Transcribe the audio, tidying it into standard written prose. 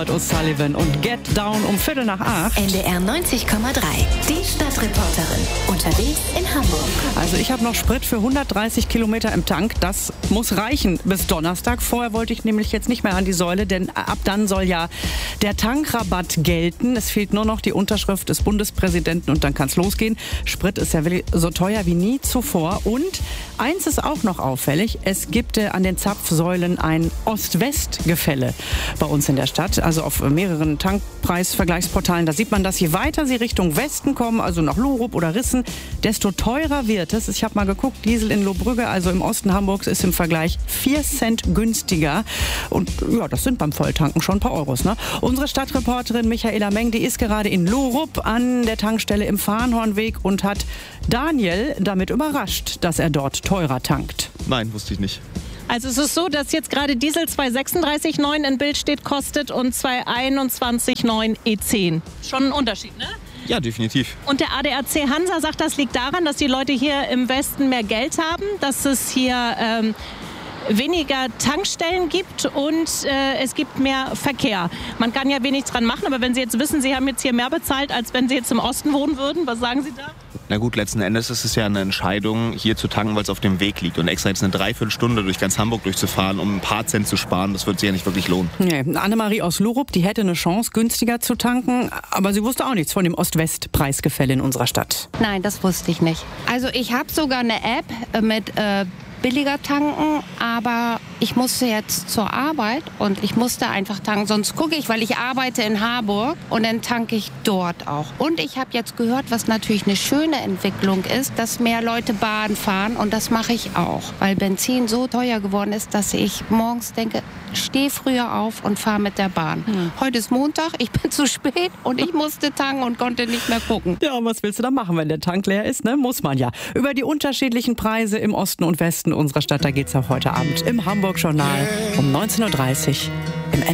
O'Sullivan und Get Down um 7:45. NDR 90,3. Die Stadtreporterin. Unterwegs in Hamburg. Also ich habe noch Sprit für 130 Kilometer im Tank. Das muss reichen bis Donnerstag. Vorher wollte ich nämlich jetzt nicht mehr an die Säule, denn ab dann soll ja der Tankrabatt gelten. Es fehlt nur noch die Unterschrift des Bundespräsidenten und dann kann es losgehen. Sprit ist ja so teuer wie nie zuvor. Und eins ist auch noch auffällig. Es gibt an den Zapfsäulen ein Ost-West-Gefälle bei uns in der Stadt. Also auf mehreren Tankpreisvergleichsportalen. Da sieht man, dass je weiter Sie Richtung Westen kommen, also nach Lurup oder Rissen, desto teurer wird es. Ich habe mal geguckt, Diesel in Lohbrügge, also im Osten Hamburgs, ist im Vergleich 4 Cent günstiger. Und ja, das sind beim Volltanken schon ein paar Euros. Ne? Unsere Stadtreporterin Michaela Meng, die ist gerade in Lorup an der Tankstelle im Farnhornweg und hat Daniel damit überrascht, dass er dort teurer tankt. Nein, wusste ich nicht. Also es ist so, dass jetzt gerade Diesel 2,36,9 in Bild steht, kostet und 2,21,9 E10. Schon ein Unterschied, ne? Ja, definitiv. Und der ADAC Hansa sagt, das liegt daran, dass die Leute hier im Westen mehr Geld haben, dass es hier weniger Tankstellen gibt und es gibt mehr Verkehr. Man kann ja wenig dran machen, aber wenn Sie jetzt wissen, Sie haben jetzt hier mehr bezahlt, als wenn Sie jetzt im Osten wohnen würden, was sagen Sie da? Na gut, letzten Endes ist es ja eine Entscheidung, hier zu tanken, weil es auf dem Weg liegt. Und extra jetzt eine Dreiviertelstunde durch ganz Hamburg durchzufahren, um ein paar Cent zu sparen, das wird sich ja nicht wirklich lohnen. Nee, Annemarie aus Lurup, die hätte eine Chance, günstiger zu tanken, aber sie wusste auch nichts von dem Ost-West-Preisgefälle in unserer Stadt. Nein, das wusste ich nicht. Also ich habe sogar eine App mit billiger tanken, aber ich musste jetzt zur Arbeit und ich musste einfach tanken. Sonst gucke ich, weil ich arbeite in Harburg und dann tanke ich dort auch. Und ich habe jetzt gehört, was natürlich eine schöne Entwicklung ist, dass mehr Leute Bahn fahren und das mache ich auch. Weil Benzin so teuer geworden ist, dass ich morgens denke, stehe früher auf und fahre mit der Bahn. Heute ist Montag, ich bin zu spät und ich musste tanken und konnte nicht mehr gucken. Ja, und was willst du da machen, wenn der Tank leer ist? Ne? Muss man ja. Über die unterschiedlichen Preise im Osten und Westen unserer Stadt, da geht's auch heute Abend im Hamburg-Journal um 19:30 Uhr.